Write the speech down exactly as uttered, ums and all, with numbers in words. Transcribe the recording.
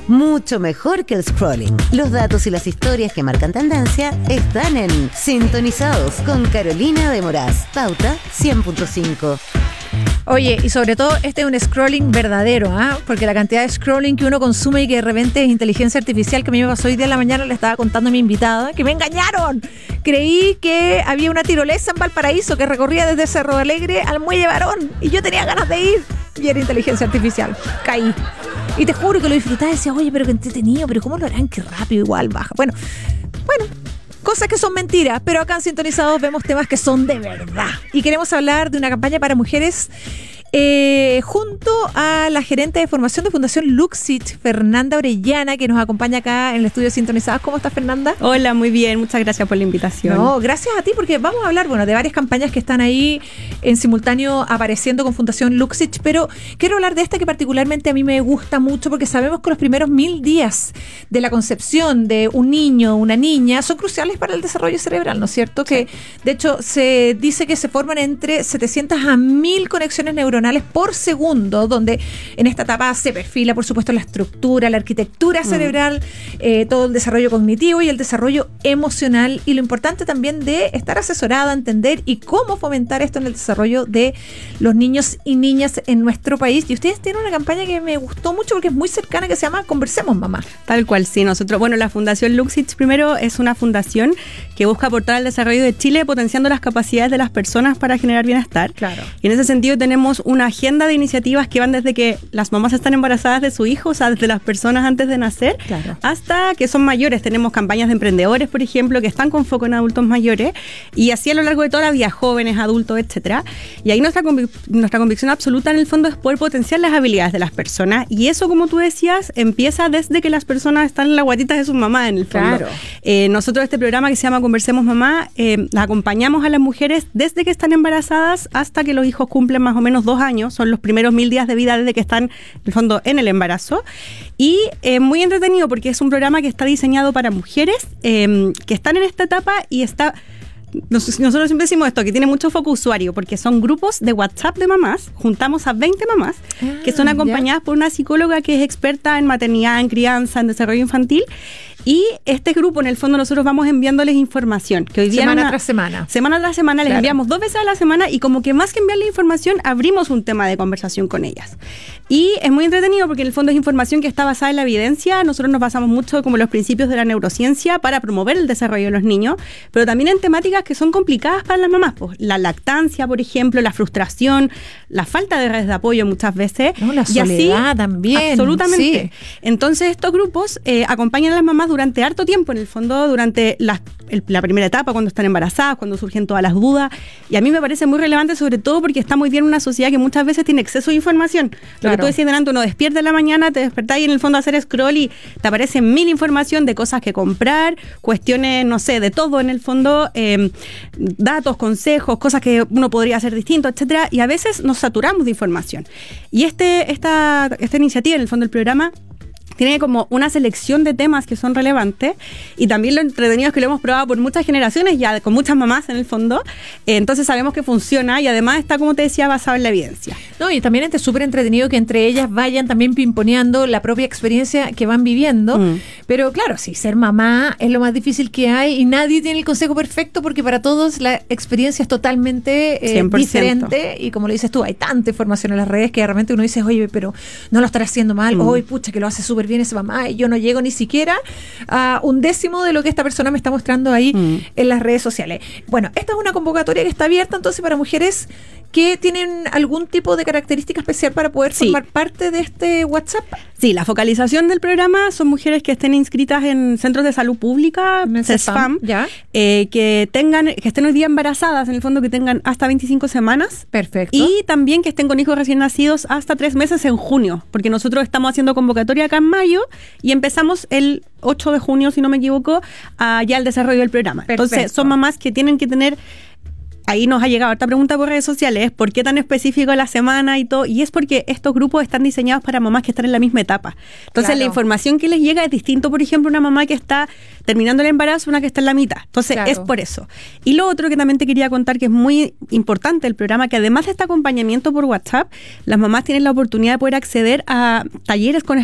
mucho mejor que el scrolling. Los datos y las historias que marcan tendencia están en Sintonizados con Carolina de Moraz. Pauta cien punto cinco. Oye, y sobre todo este es un scrolling verdadero, ¿ah? ¿eh? Porque la cantidad de scrolling que uno consume y que de repente es inteligencia artificial, que a mí me pasó hoy día en la mañana, le estaba contando a mi invitada, que me engañaron. Creí que había una tirolesa en Valparaíso que recorría desde Cerro Alegre al Muelle Barón y yo tenía ganas de ir y era inteligencia artificial. Caí. Y te juro que lo disfrutaba y decía, oye, pero qué entretenido, pero ¿cómo lo harán? Qué rápido, igual baja. Bueno, bueno. Cosas que son mentiras, pero acá en Sintonizados vemos temas que son de verdad. Y queremos hablar de una campaña para mujeres eh, junto a la gerente de formación de Fundación Luxich, Fernanda Orellana, que nos acompaña acá en el estudio Sintonizados. ¿Cómo estás, Fernanda? Hola, muy bien. Muchas gracias por la invitación. No, gracias a ti, porque vamos a hablar, bueno, de varias campañas que están ahí en simultáneo apareciendo con Fundación Luxich, pero quiero hablar de esta que particularmente a mí me gusta mucho porque sabemos que los primeros mil días de la concepción de un niño o una niña son cruciales para el desarrollo cerebral, ¿no es cierto? Que de hecho se dice que se forman entre setecientas a mil conexiones neuronales por segundo, donde en esta etapa se perfila, por supuesto, la estructura, la arquitectura cerebral, mm. eh, todo el desarrollo cognitivo y el desarrollo emocional, y lo importante también de estar asesorada, entender y cómo fomentar esto en el desarrollo de los niños y niñas en nuestro país. Y ustedes tienen una campaña que me gustó mucho porque es muy cercana, que se llama Conversemos, Mamá. Tal cual, sí. Nosotros, bueno, la Fundación Luxich primero es una fundación que busca aportar al desarrollo de Chile potenciando las capacidades de las personas para generar bienestar. Claro. Y en ese sentido tenemos una agenda de iniciativas que van desde que las mamás están embarazadas de su hijo, o sea, desde las personas antes de nacer, claro, hasta que son mayores. Tenemos campañas de emprendedores, por ejemplo, que están con foco en adultos mayores, y así a lo largo de toda la vida, jóvenes, adultos, etcétera. Y ahí nuestra, convic- nuestra convicción absoluta en el fondo es poder potenciar las habilidades de las personas, y eso, como tú decías, empieza desde que las personas están en las guatitas de sus mamás, en el fondo. Claro. Eh, nosotros este programa que se llama Conversemos Mamá, eh, las acompañamos a las mujeres desde que están embarazadas hasta que los hijos cumplen más o menos dos años, son los primeros mil días de vida desde que están, en el fondo, en el embarazo. Y eh, muy entretenido porque es un programa que está diseñado para mujeres eh, que están en esta etapa y está... Nosotros siempre decimos esto, que tiene mucho foco usuario, porque son grupos de WhatsApp de mamás, juntamos a veinte mamás, ah, que son acompañadas ya. por una psicóloga que es experta en maternidad, en crianza, en desarrollo infantil. Y este grupo, en el fondo, nosotros vamos enviándoles información. Que hoy día semana una, tras semana. Semana tras semana, claro. Les enviamos dos veces a la semana y como que más que enviarles información, abrimos un tema de conversación con ellas. Y es muy entretenido porque en el fondo es información que está basada en la evidencia. Nosotros nos basamos mucho como los principios de la neurociencia para promover el desarrollo de los niños, pero también en temáticas que son complicadas para las mamás. Pues la lactancia, por ejemplo, la frustración, la falta de redes de apoyo muchas veces. No, la soledad así, también. Absolutamente. Sí. Entonces estos grupos eh, acompañan a las mamás durante harto tiempo, en el fondo, durante la, el, la primera etapa, cuando están embarazadas, cuando surgen todas las dudas. Y a mí me parece muy relevante, sobre todo porque está muy bien una sociedad que muchas veces tiene exceso de información. Lo Claro. que tú decías delante, uno despierta en la mañana, te despertás y en el fondo a hacer scroll y te aparece mil información de cosas que comprar, cuestiones, no sé, de todo en el fondo, eh, datos, consejos, cosas que uno podría hacer distinto, etcétera. Y a veces nos saturamos de información. Y este, esta, esta iniciativa, en el fondo del programa, tiene como una selección de temas que son relevantes, y también lo entretenido es que lo hemos probado por muchas generaciones, ya con muchas mamás en el fondo, eh, entonces sabemos que funciona y además está, como te decía, basado en la evidencia. No, y también es súper entretenido que entre ellas vayan también pimponeando la propia experiencia que van viviendo, mm. pero claro, sí, ser mamá es lo más difícil que hay y nadie tiene el consejo perfecto porque para todos la experiencia es totalmente eh, diferente, y como lo dices tú, hay tanta información en las redes que realmente uno dice, oye, pero no lo estará haciendo mal, mm. oye, pucha, que lo hace súper bien esa mamá y yo no llego ni siquiera a un décimo de lo que esta persona me está mostrando ahí mm. en las redes sociales. Bueno, esta es una convocatoria que está abierta entonces para mujeres que tienen algún tipo de característica especial para poder sí. formar parte de este WhatsApp. Sí, la focalización del programa son mujeres que estén inscritas en centros de salud pública, CESFAM, ya. Eh, que tengan, que estén hoy día embarazadas, en el fondo que tengan hasta veinticinco semanas. Perfecto. Y también que estén con hijos recién nacidos hasta tres meses en junio, porque nosotros estamos haciendo convocatoria acá en mayo y empezamos el ocho de junio, si no me equivoco, a ya el desarrollo del programa. Perfecto. Entonces, son mamás que tienen que tener... Ahí nos ha llegado esta pregunta por redes sociales, ¿por qué tan específico la semana y todo? Y es porque estos grupos están diseñados para mamás que están en la misma etapa. Entonces, claro, la información que les llega es distinto, por ejemplo, una mamá que está terminando el embarazo, una que está en la mitad. Entonces, claro, es por eso. Y lo otro que también te quería contar, que es muy importante el programa, que además de este acompañamiento por WhatsApp, las mamás tienen la oportunidad de poder acceder a talleres con